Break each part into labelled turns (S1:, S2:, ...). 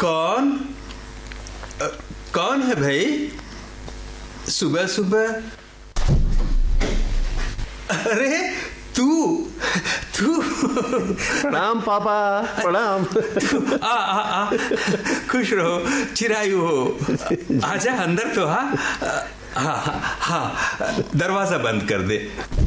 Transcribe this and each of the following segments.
S1: कौन कौन है भाई? सुबह सुबह? अरे तू
S2: प्रणाम पापा, प्रणाम।
S1: आ खुश रहो, चिरायु हो। आजा अंदर तो। हाँ, दरवाजा बंद कर दे।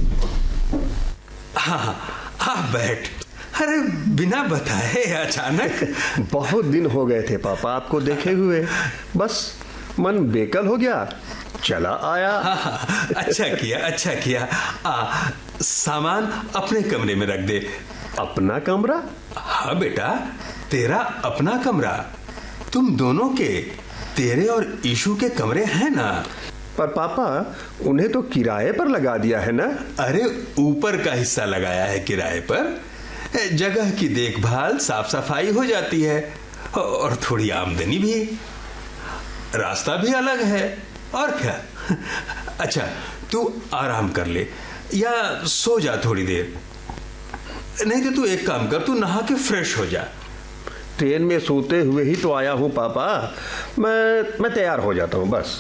S1: हाँ, बैठ। अरे बिना बताए अचानक।
S2: बहुत दिन हो गए थे पापा आपको देखे हुए, बस मन बेकल हो गया, चला आया।
S1: अच्छा किया। सामान अपने कमरे में रख दे।
S2: अपना कमरा?
S1: हाँ बेटा, तेरा अपना कमरा। तुम दोनों के, तेरे और ईशु के कमरे हैं ना?
S2: पर पापा उन्हें तो किराए पर लगा दिया है ना?
S1: अरे ऊपर का हिस्सा लगाया है किराए पर। जगह की देखभाल, साफ सफाई हो जाती है और थोड़ी आमदनी भी। रास्ता भी अलग है, और क्या। अच्छा, तू आराम कर ले या सो जा थोड़ी देर। नहीं तो तू एक काम कर, तू नहा के फ्रेश हो जा।
S2: ट्रेन में सोते हुए ही तो आया हूं पापा, मैं तैयार हो जाता हूं बस।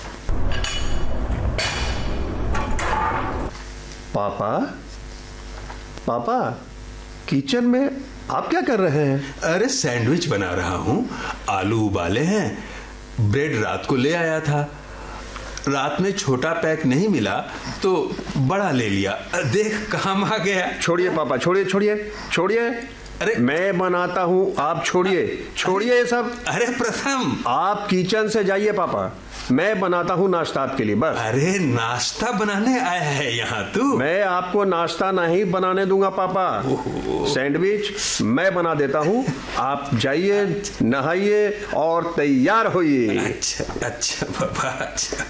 S2: पापा किचन में आप क्या कर रहे हैं?
S1: अरे सैंडविच बना रहा हूं। आलू उबाले हैं, ब्रेड रात को ले आया था। रात में छोटा पैक नहीं मिला तो बड़ा ले लिया। देख काम आ गया।
S2: छोड़िए पापा, छोड़िए।
S1: अरे
S2: मैं बनाता हूं, आप छोड़िए ये सब।
S1: अरे प्रथम,
S2: आप किचन से जाइए पापा, मैं बनाता हूं नाश्ता आपके लिए बस।
S1: अरे नाश्ता बनाने आया है यहाँ तू?
S2: मैं आपको नाश्ता नहीं बनाने दूंगा पापा। सैंडविच मैं बना देता हूं, आप जाइए, नहाइए और तैयार होइए।
S1: अच्छा पापा, अच्छा।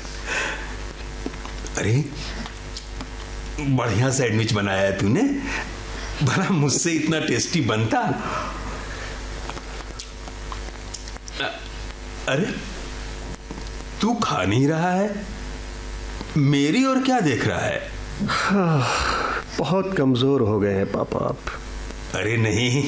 S1: अरे बढ़िया सैंडविच बनाया है तूने। भला मुझसे इतना टेस्टी बनता? अरे तू खा नहीं रहा है, मेरी ओर क्या देख रहा है?
S2: बहुत कमजोर हो गए हैं पापा आप।
S1: अरे नहीं।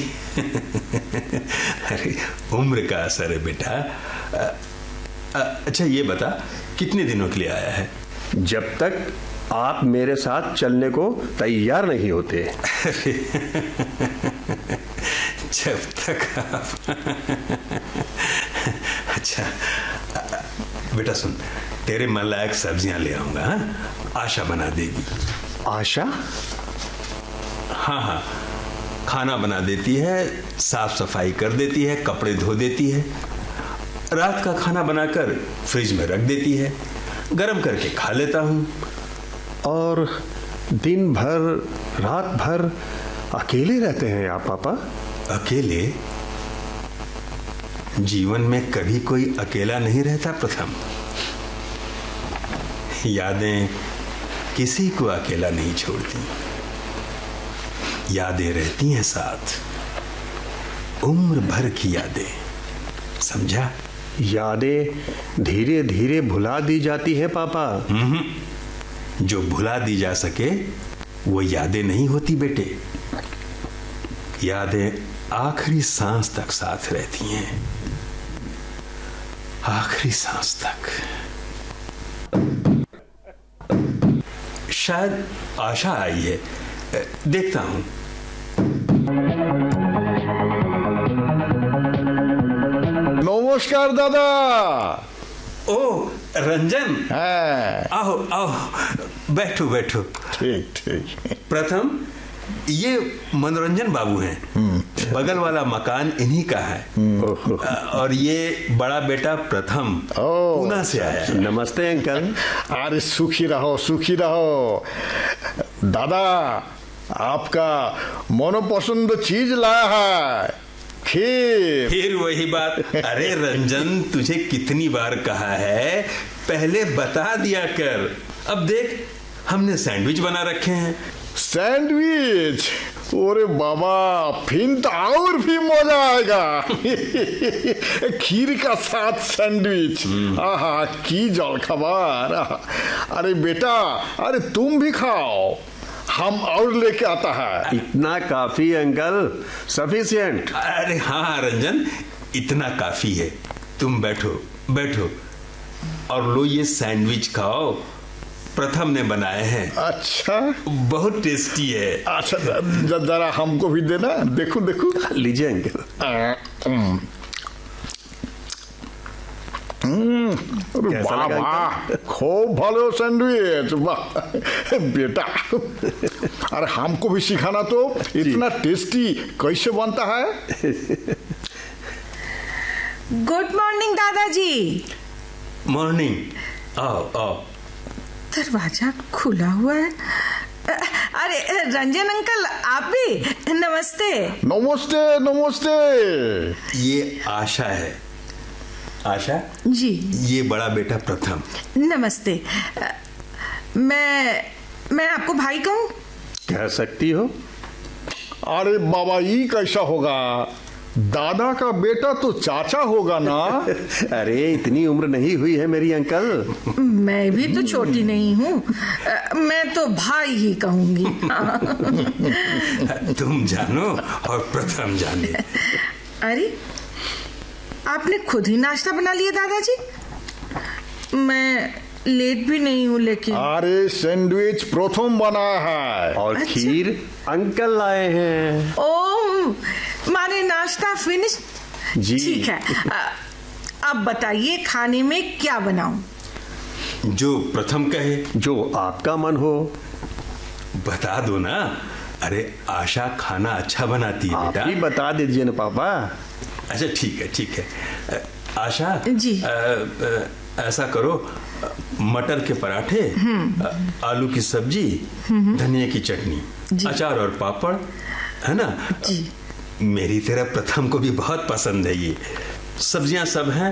S1: अरे उम्र का असर है बेटा। अच्छा ये बता, कितने दिनों के लिए आया है?
S2: जब तक आप मेरे साथ चलने को तैयार नहीं होते।
S1: जब तक आप। अच्छा बेटा सुन, तेरे मन लायक सब्जियां ले आऊंगा। आशा बना देगी।
S2: आशा?
S1: हाँ, खाना बना देती है, साफ सफाई कर देती है, कपड़े धो देती है, रात का खाना बनाकर फ्रिज में रख देती है, गरम करके खा लेता हूं।
S2: और दिन भर रात भर अकेले रहते हैं आप पापा?
S1: अकेले? जीवन में कभी कोई अकेला नहीं रहता प्रथम। यादें किसी को अकेला नहीं छोड़ती, यादें रहती हैं साथ, उम्र भर की यादें, समझा?
S2: यादें धीरे धीरे भुला दी जाती है पापा।
S1: जो भुला दी जा सके वो यादें नहीं होती बेटे। यादें आखिरी सांस तक साथ रहती हैं, आखिरी सांस तक। शायद आशा आई है, देखता हूं।
S3: नमस्कार दादा।
S1: ओ रंजन,
S3: आओ
S1: आओ, बैठो बैठो।
S3: ठीक।
S1: प्रथम, ये मनोरंजन बाबू हैं, बगल वाला मकान इन्हीं का है। और ये बड़ा बेटा प्रथम पूना से आया है।
S2: नमस्ते अंकल।
S3: अरे सुखी रहो। दादा आपका मनोपसंद चीज लाया है, खीर।
S1: फिर वही बात। अरे रंजन, तुझे कितनी बार कहा है, पहले बता दिया कर। अब देख, हमने सैंडविच बना रखे हैं।
S3: सैंडविच? अरे बाबा, फिर तो और भी मजा आएगा। खीर का साथ सैंडविच, आहा की जल खबर। अरे बेटा, अरे तुम भी खाओ, हम और लेके आता है।
S2: इतना काफी अंकल, सफिशिएंट।
S1: अरे हाँ रंजन, इतना काफी है। तुम बैठो बैठो और लो ये सैंडविच खाओ, प्रथम ने बनाए हैं।
S3: अच्छा,
S1: बहुत टेस्टी है।
S3: अच्छा जरा हमको भी देना, देखो देखो।
S2: लीजिए अंकल। कैसा
S3: वाह
S2: लगा
S3: वाह, खूब भालो सैंडविच, वाह बेटा। अरे हमको भी सिखाना तो, इतना टेस्टी कैसे बनता है?
S4: गुड मॉर्निंग दादाजी।
S1: मॉर्निंग, आओ आओ।
S4: दरवाजा खुला हुआ है। अरे रंजन अंकल, आप भी? नमस्ते।
S3: नमस्ते नमस्ते।
S1: ये आशा है। आशा
S4: जी।
S1: ये बड़ा बेटा प्रथम।
S4: नमस्ते। मैं आपको भाई कहूँ?
S2: कह सकती हो।
S3: अरे बाबा, ये कैसा होगा? दादा का बेटा तो चाचा होगा ना।
S2: अरे इतनी उम्र नहीं हुई है मेरी अंकल।
S4: मैं भी तो छोटी नहीं हूँ, मैं तो भाई ही कहूंगी।
S1: तुम जानो और प्रथम जाने।
S4: अरे आपने खुद ही नाश्ता बना लिया दादाजी? मैं लेट भी नहीं हूँ लेकिन।
S3: अरे सैंडविच प्रथम बना है
S2: और
S4: अच्छा।
S2: खीर अंकल लाए हैं।
S4: ओह, माने नाश्ता फिनिश।
S2: जी।
S4: ठीक है, अब बताइए खाने में क्या बनाऊं?
S1: जो प्रथम कहे।
S2: जो आपका मन हो।
S1: बता दो ना। अरे आशा खाना अच्छा बनाती है
S2: आप
S1: बेटा।
S2: ही बता दीजिए ना पापा।
S1: अच्छा ठीक है ठीक है। आशा
S4: जी।
S1: ऐसा करो, मटर के पराठे, आलू की सब्जी, धनिया की चटनी, अचार और पापड़, है ना?
S4: जी।
S1: मेरी तरह प्रथम को भी बहुत पसंद है ये सब्जियां सब हैं,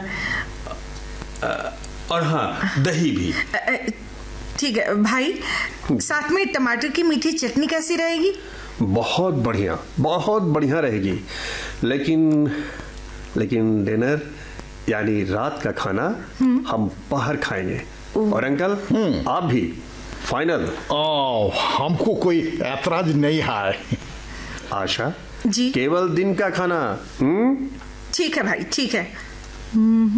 S1: और हाँ दही भी।
S4: ठीक है भाई, साथ में टमाटर की मीठी चटनी कैसी रहेगी?
S2: बहुत बढ़िया रहेगी। लेकिन डिनर यानी रात का खाना हम बाहर खाएंगे। और अंकल आप भी फाइनल?
S3: हमको कोई ऐतराज नहीं है।
S2: आशा
S4: जी।
S2: केवल दिन का खाना।
S4: ठीक है भाई, ठीक है।